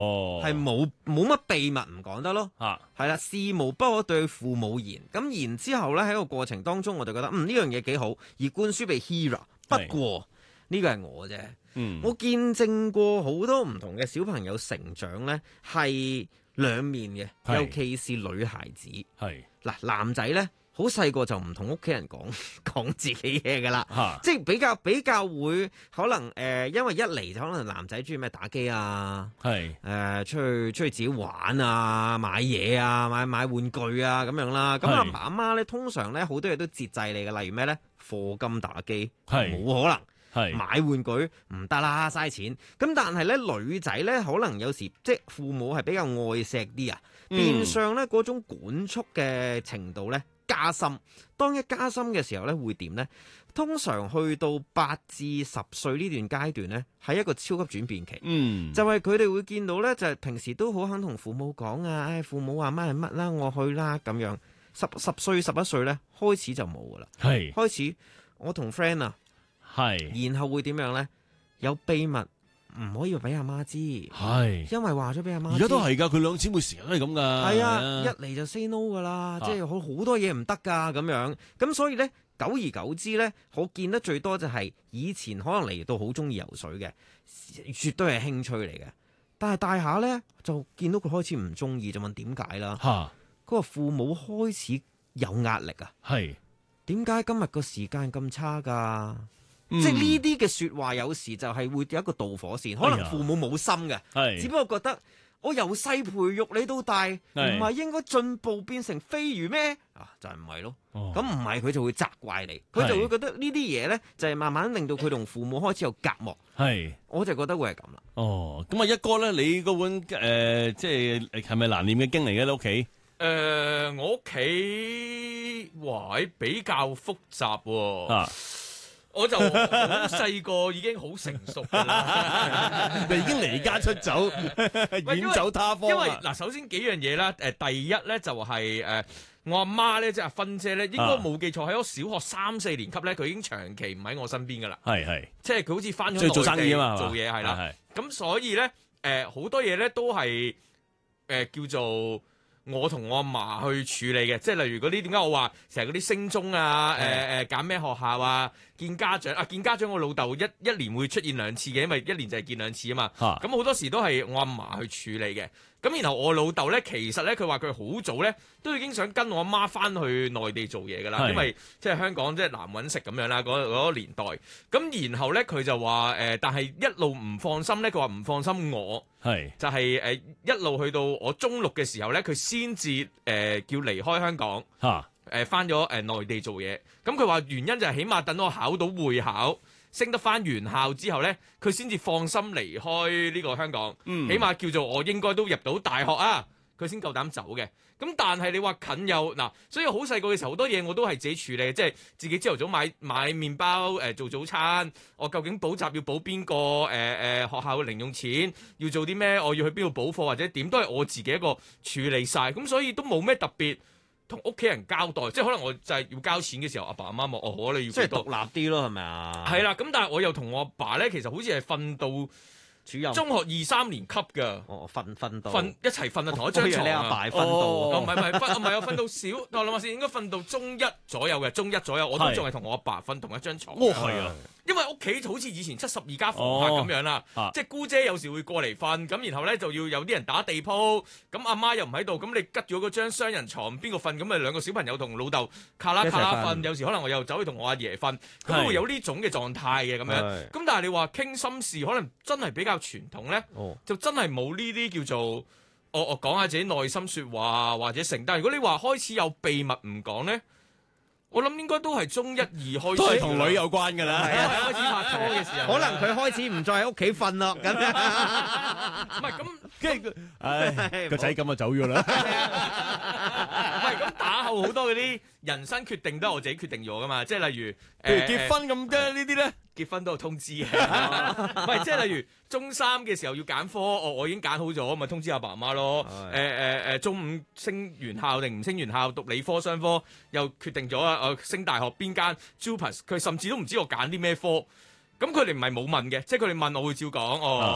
係冇乜秘密唔講得咯。係啦，事無不可對父母言。咁然之後咧喺個過程當中，我就覺得呢樣嘢幾好，而灌輸俾 Hira。不過呢個係我啫。我見證過好多唔同嘅小朋友成長咧，係兩面嘅，尤其是女孩子。嗱，男仔咧好細個就唔同屋企人講自己嘢噶啦，即係比較會可能因為一嚟就可能男仔中意咩打機啊，出去自己玩啊，買嘢啊，買玩具啊咁樣啦。咁阿爸阿媽咧通常咧好多嘢都節制你嘅，例如咩咧課金打機冇可能。買玩具唔得啦，嘥錢。咁但係咧女仔咧可能有時即係父母係比較愛錫啲啊，變相咧嗰種管束嘅程度咧加深。當一加深嘅時候咧會點咧？通常去到8至10歲呢段階段咧係一個超級轉變期。就係佢哋會見到咧就係平時都好肯同父母講啊，父母話乜係乜啦，我去啦咁樣。10歲11歲咧開始就冇噶啦，開始我同 friend 啊。然後會點樣咧？有秘密唔可以俾阿媽知，因為話咗俾阿媽知。而家都係噶，佢兩姊妹成日都係咁噶。係啊，一嚟就 say no 噶啦，即係好多嘢唔得噶咁樣。咁所以咧，久而久之咧，我見得最多就係以前可能嚟到好中意游水嘅，絕對係興趣嚟嘅。但係大下咧就見到佢開始唔中意，就問點解啦？佢話父母開始有壓力啊。點解今日個時間咁差噶？即係呢啲嘅說話，有時就係會有一個導火線。可能父母冇心嘅，只不過覺得我由細培育你到大，唔係應該進步變成飛魚咩？就係唔係咯。咁唔係佢就會責怪你，佢就會覺得呢啲嘢咧就係慢慢令到佢同父母開始有隔膜。我就覺得會係咁啦。 咁啊，一哥咧，你嗰本即係咪難念嘅經嚟嘅？你屋企？ 我屋企比較複雜喎。我就好細個已經好成熟㗎啦， 你已經離家出走，遠走他方。 因為嗱，首先幾樣嘢啦，第一咧就係我阿媽咧，即係阿芬姐咧，應該冇記錯喺我小學3、4年級咧，佢已經長期唔喺我身邊㗎啦。即係佢好似返咗內地做生意啊嘛，做嘢係啦。咁所以咧，好多嘢咧都係叫做我同我阿嫲去處理嘅，即係例如嗰啲點解我話成日嗰啲升中啊，揀咩學校啊，見家長我老豆一年會出現2次嘅，因為一年就係見2次啊嘛。咁好多時都係我阿嫲去處理嘅。咁然後我老豆咧，其實咧佢話佢好早咧都已經想跟我阿媽翻去內地做嘢㗎啦，因為即係香港即係難揾食咁樣啦，嗰個年代。咁然後咧佢就話但係一路唔放心咧，佢話唔放心我，就係一路去到我中6嘅時候咧，佢先至叫離開香港，翻咗內地做嘢。咁佢話原因就係起碼等我考到會考，升得翻原校之後呢，佢先至放心離開呢個香港，起碼叫做我應該都入到大學啊，佢先夠膽走嘅。咁但係你話近又嗱，所以好細個嘅時候好多嘢我都係自己處理，即係自己朝頭早買麵包做早餐，我究竟補習要補邊個學校嘅零用錢，要做啲咩，我要去邊度補課或者點，都係我自己一個處理晒，咁所以都冇咩特別同屋企人交代，即係可能我就係要交錢嘅時候，阿爸阿媽話好，你要即係獨立啲咯，係咪啊？ 係啦，咁但係我又同我阿爸咧，其實好似係瞓到中學2、3年級㗎。 瞓到一齊瞓啊，同一張床啊。 你阿爸瞓到， 唔係我瞓到少，我諗下先，應該瞓到中1左右嘅，中1左右，我都仲係同我阿爸瞓同一張床。 係啊。 因為屋企好似以前72家房客咁樣啦，即係姑姐有時會過嚟瞓，咁然後咧就要有啲人打地鋪，咁阿媽又唔喺度，咁你吉咗嗰張雙人床，邊個瞓？咁咪兩個小朋友同老豆卡啦瞓，有時可能我又走去同我阿爺瞓，咁都會有呢種嘅狀態嘅咁樣。咁但係你話傾心事，可能真係比較傳統咧，就真係冇呢啲叫做我講下自己內心說話或者成。但係如果你話開始有秘密唔講咧，我諗應該都係中1、2開始， 都係同女有關㗎啦。 開始拍拖嘅時候， 可能佢開始唔再喺屋企瞓咯。咁唔係咁， 跟住個仔咁就走咗啦。 唔係咁打後好多嗰啲人生決定都係我自己決定咗㗎嘛。即係例如譬如結婚咁嘅呢啲咧。 結婚都有通知嘅，唔係即係例如中3嘅時候要揀科，我已經揀好咗，咪通知阿爸阿媽咯。中5升原校定唔升原校，讀理科商科又決定咗啊！升大學邊間 JUPAS， 佢甚至都唔知我揀啲咩科。咁佢哋唔係冇問嘅，即係佢哋問我會照講。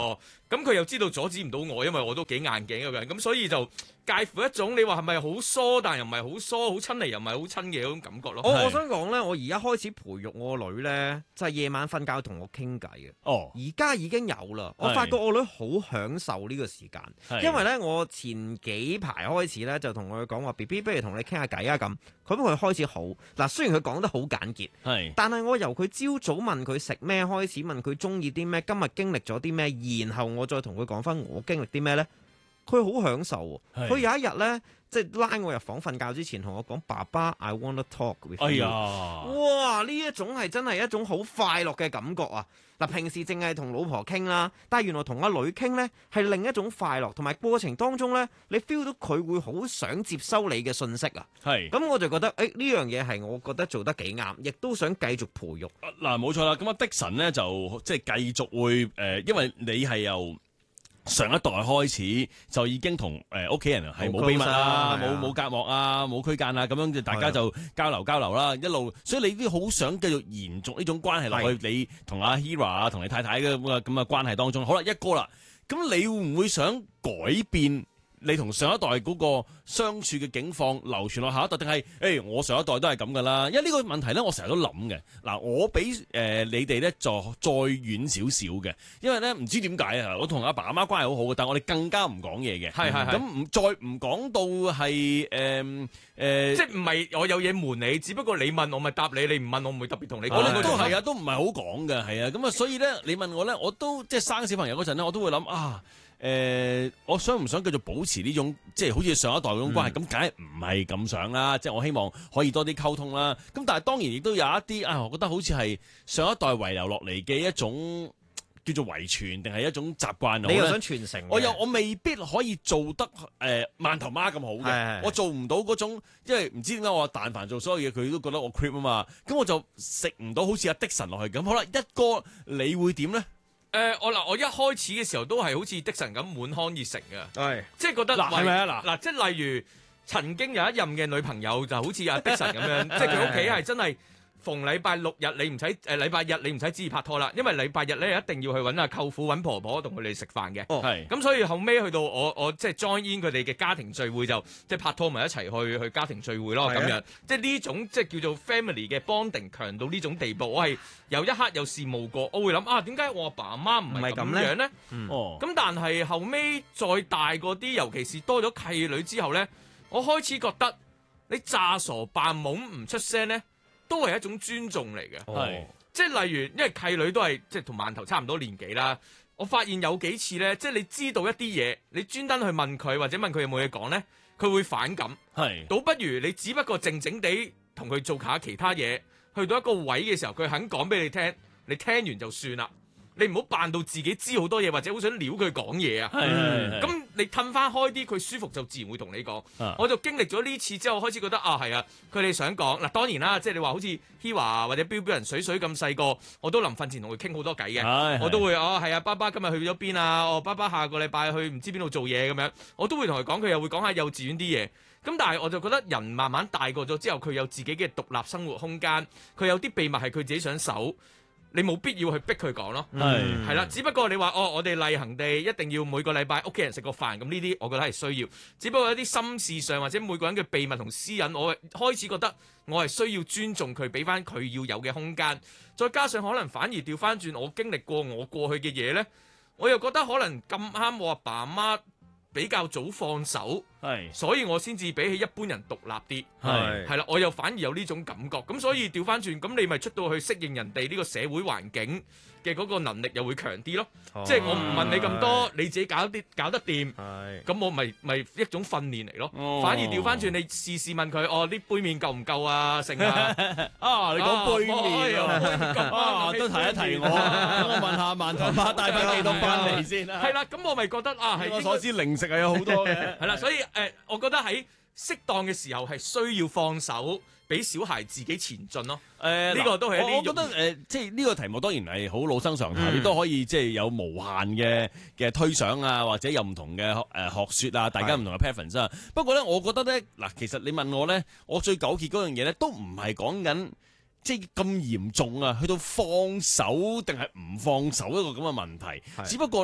咁佢又知道阻止唔到我，因為我都幾硬頸嘅人，咁所以就介乎一種你話係咪好疏，但又唔係好疏，好親嚟又唔係好親嘅嗰種感覺咯。 我想講咧，我而家開始培育我個女咧，就係夜晚瞓覺同我傾偈嘅。而家已經有啦，我發覺我女好享受呢個時間，因為咧我前幾排開始咧就同佢講話 BB， 不如同你傾下偈啊咁。佢開始好嗱，雖然佢講得好簡潔，但係我由佢朝早問佢食咩開始，問佢中意啲咩，今日經歷咗啲咩，然後我再同佢講翻我經歷啲咩咧，佢好享受。佢有一日咧，即係拉我入房瞓覺之前，同我講：爸爸 ，I wanna talk with you。哇！呢一種係真係一種好快樂嘅感覺啊！嗱，平時淨係同老婆傾啦，但係原來同阿女傾呢係另一種快樂，同埋過程當中呢，你 feel 到佢會好想接收你嘅信息啊。咁我就覺得，呢樣嘢係我覺得做得幾啱，亦都想繼續培育。 嗱，冇錯啦。咁的神呢，就即係繼續會因為你係由上一代開始就已經同屋企人係冇秘密啊，冇隔膜啊，冇區間啊，咁樣就大家就交流啦，一路，所以你都好想繼續延續呢種關係落去。你同阿 Hira 啊，同你太太嘅咁嘅關係當中，好啦，一哥啦，咁你會唔會想改變你同上一代嗰個相處嘅境況流傳落下一代，定係我上一代都係咁噶啦？因為呢個問題咧，我成日都諗嘅。嗱，我比你哋咧就再遠少少嘅，因為咧唔知點解啊，我同阿爸阿媽關係好好嘅，但係我哋更加唔講嘢嘅。咁再唔講到係即係唔係我有嘢瞞你，只不過你問我咪答你，你唔問我唔會特別同你講。 我哋都係啊，都唔係好講嘅，係啊。咁啊，所以咧，你問我咧，我都即係生小朋友嗰陣咧，我都會諗啊。我想唔想繼續保持呢種即係好似上一代嗰種關係？咁梗係唔係咁想啦。即係我希望可以多啲溝通啦。咁但係當然亦都有一啲我覺得好似係上一代遺留落嚟嘅一種叫做遺傳，定係一種習慣。 你又想傳承？ 我未必可以做得饅頭媽咁好嘅。我做唔到嗰種，因為唔知點解我但凡做所有嘢，佢都覺得我 creep 啊嘛。咁我就食唔到好似阿的神落去咁。好啦，一哥你會點咧？ 我一開始嘅時候都係好似的神咁滿腔熱誠嘅，即係覺得係咪啊？ 嗱，即係例如曾經有一任嘅女朋友就好似阿的神咁樣，即係佢屋企係真係逢禮拜六日你唔使禮拜日你唔使旨意拍拖啦，因為禮拜日咧一定要去揾阿舅父揾婆婆同佢哋食飯嘅。咁所以後尾去到我即係 join in 佢哋嘅家庭聚會，就即係拍拖埋一齊去家庭聚會咯，咁樣即係呢種即係叫做 family 嘅 bonding 強到呢種地步，我係有一刻有羨慕過，我會諗點解我阿爸阿媽唔係咁樣咧？咁但係後尾再大個啲，尤其是多咗契女之後咧，我開始覺得你詐傻扮懵唔出聲咧，都係一種尊重嚟嘅。即係例如，因為契女都係即係同饅頭差唔多年紀啦。我發現有幾次咧，即係你知道一啲嘢，你專登去問佢或者問佢有冇嘢講咧，佢會反感。倒不如你只不過靜靜地同佢做下其他嘢，去到一個位嘅時候，佢肯講俾你聽，你聽完就算啦。你唔好扮到自己知好多嘢，或者好想撩佢講嘢啊。咁你褪翻開啲，佢舒服就自然會同你講。我就經歷咗呢次之後，開始覺得係啊，佢哋想講嗱，當然啦，即係你話好似 Hira 或者標人水咁細個，我都臨瞓前同佢傾好多偈嘅。我都會係啊，爸爸今日去咗邊啊？爸爸下個禮拜去唔知邊度做嘢咁樣，我都會同佢講，佢又會講下幼稚園啲嘢。咁但係我就覺得人慢慢大個咗之後，佢有自己嘅獨立生活空間，佢有啲秘密係佢自己想守。你冇必要去逼佢講咯，係啦。只不過你話我哋例行地一定要每個禮拜屋企人食個飯，咁呢啲我覺得係需要。只不過一啲心事上或者每個人嘅秘密同私隱，我開始覺得我係需要尊重佢，俾翻佢要有嘅空間。再加上可能反而調翻轉，我經歷過我過去嘅嘢呢，我又覺得可能咁啱我阿爸阿媽比較早放手，所以我先至比起一般人獨立啲，係啦，我又反而有呢種感覺，咁所以調翻轉，咁你咪出到去適應人哋呢個社會環境嘅嗰個能力又會強啲咯，即係我唔問你咁多，你自己搞得掂，咁我咪一種訓練嚟咯，反而調翻轉，你試試問佢，啲杯麵夠唔夠啊？剩啊， 你講杯麵都提一提我，等我問下饅頭媽帶翻幾多翻嚟先啦。 係啦，咁我咪覺得係我所知零食係有好多嘅， 係啦，所以我覺得喺適當嘅時候係需要放手，俾小孩自己前進咯。呢個都係一啲。我覺得即係呢個題目當然係好老生常談，亦都可以即係有無限嘅推想啊，或者有唔同嘅學說啊，大家唔同嘅 preference 啊。不過咧，我覺得咧嗱，其實你問我咧，我最糾結嗰樣嘢咧，都唔係講緊即係咁嚴重啊，去到放手定係唔放手一個咁嘅問題。只不過你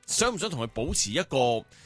想唔想同佢保持一個